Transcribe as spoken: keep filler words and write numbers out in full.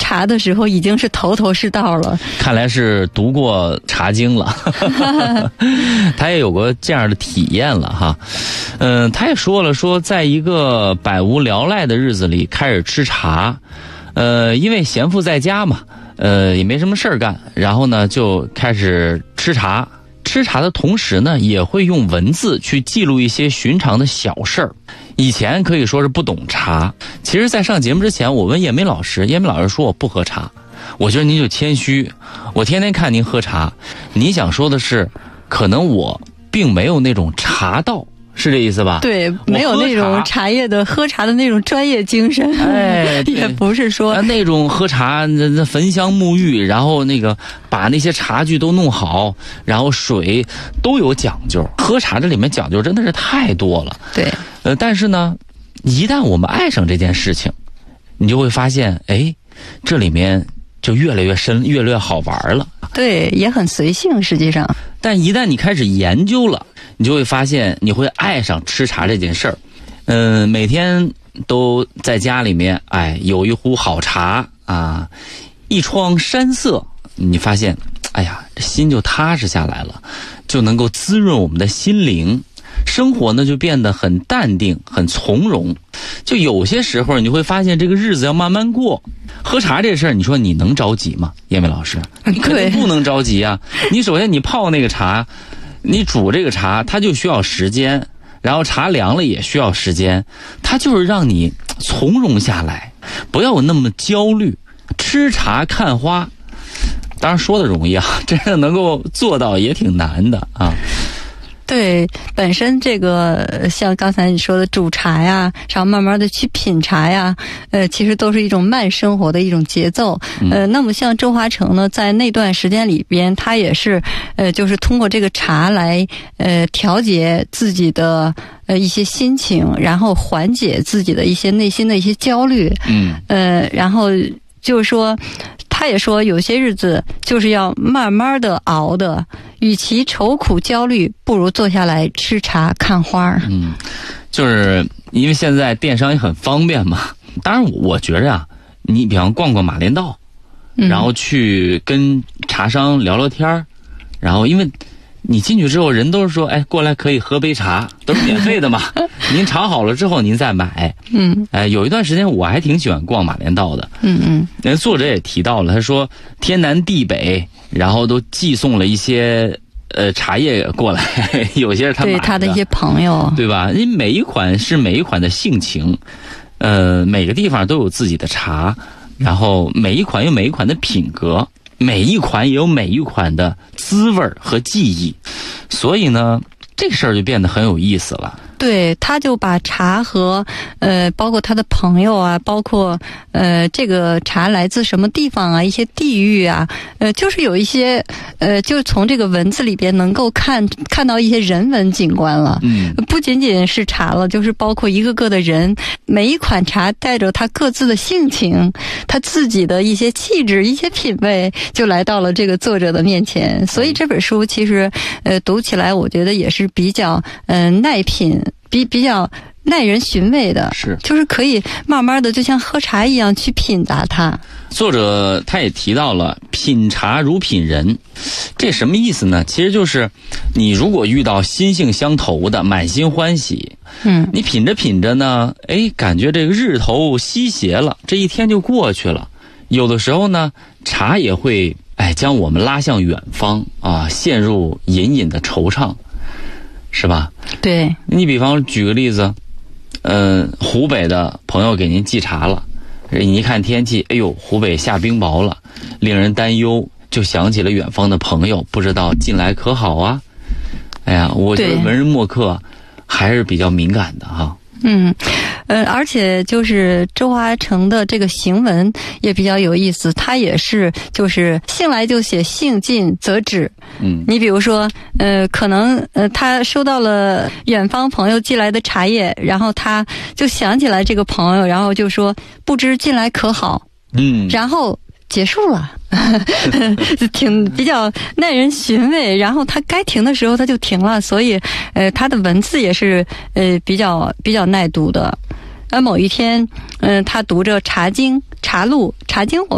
茶的时候已经是头头是道了。 看来是读过《茶经》了，他也有过这样的体验了哈。嗯、呃，他也说了，说在一个百无聊赖的日子里开始吃茶，呃，因为闲赋在家嘛，呃，也没什么事儿干，然后呢就开始吃茶。吃茶的同时呢，也会用文字去记录一些寻常的小事儿。以前可以说是不懂茶，其实在上节目之前，我问叶梅老师，叶梅老师说我不喝茶，我觉得您就谦虚，我天天看您喝茶，你想说的是，可能我并没有那种茶道，是这意思吧？ 对，没有那种茶叶的喝茶的那种专业精神， 哎， 也不是说那种喝茶那焚香沐浴，然后那个把那些茶具都弄好，然后水都有讲究。喝茶这里面讲究真的是太多了。 对， 呃，但是呢，一旦我们爱上这件事情，你就会发现，哎，这里面就越来越深，越来越好玩了。 对，也很随性，实际上。 但一旦你开始研究了，你就会发现你会爱上吃茶这件事儿。嗯、呃，每天都在家里面，哎，有一壶好茶啊，一窗山色，你发现，哎呀，这心就踏实下来了，就能够滋润我们的心灵。生活呢就变得很淡定，很从容。就有些时候你会发现这个日子要慢慢过。喝茶这事儿，你说你能着急吗？叶梅老师，你肯定不能着急啊。你首先你泡那个茶，你煮这个茶，它就需要时间，然后茶凉了也需要时间，它就是让你从容下来，不要有那么焦虑。吃茶看花，当然说的容易啊，真正能够做到也挺难的啊。 对，本身这个像刚才你说的煮茶呀，然后慢慢的去品茶呀，呃，其实都是一种慢生活的一种节奏。呃，那么像周华成呢，在那段时间里边，他也是呃，就是通过这个茶来呃调节自己的呃一些心情，然后缓解自己的一些内心的一些焦虑。嗯，呃，然后就是说。他也说，有些日子就是要慢慢的熬的，与其愁苦焦虑，不如坐下来吃茶看花。 嗯，就是因为现在电商也很方便嘛。当然，我觉着啊，你比方逛逛马连道，然后去跟茶商聊聊天儿，然后因为你进去之后，人都是说，哎，过来可以喝杯茶，都是免费的嘛。您尝好了之后，您再买。嗯，哎，有一段时间我还挺喜欢逛马连道的。嗯嗯，人作者也提到了，他说天南地北，然后都寄送了一些呃茶叶过来，有些是他买的， 对他的一些朋友， 对吧？因为每一款是每一款的性情，呃，每个地方都有自己的茶，然后每一款有每一款的品格。每一款也有每一款的滋味和记忆，所以呢，这个事儿就变得很有意思了。 对，他就把茶和呃，包括他的朋友啊，包括呃，这个茶来自什么地方啊，一些地域啊，呃，就是有一些呃，就是从这个文字里边能够看看到一些人文景观了。嗯，不仅仅是茶了，就是包括一个个的人，每一款茶带着他各自的性情，他自己的一些气质、一些品味，就来到了这个作者的面前。所以这本书其实呃，读起来我觉得也是比较嗯、呃、耐品。比比较耐人寻味的， 是就是可以慢慢的就像喝茶一样去品杂它。 作者他也提到了品茶如品人，这什么意思呢？其实就是你如果遇到心性相投的，满心欢喜，嗯，你品着品着呢，哎，感觉这个日头西斜了，这一天就过去了。有的时候呢，茶也会哎将我们拉向远方啊，陷入隐隐的惆怅。是吧？ 对， 你比方举个例子，嗯、呃，湖北的朋友给您寄茶了，你一看天气，哎呦，湖北下冰雹了，令人担忧，就想起了远方的朋友，不知道近来可好啊？哎呀，我觉得文人墨客还是比较敏感的哈。 嗯，呃，而且就是周华成的这个行文也比较有意思，他也是就是兴来就写，兴尽则止。嗯，你比如说，呃，可能呃他收到了远方朋友寄来的茶叶，然后他就想起来这个朋友，然后就说不知近来可好？嗯，然后结束了。挺比较耐人寻味，然后他该停的时候他就停了，所以呃他的文字也是呃比较比较耐读的。而某一天嗯、呃、他读着茶经茶录茶经我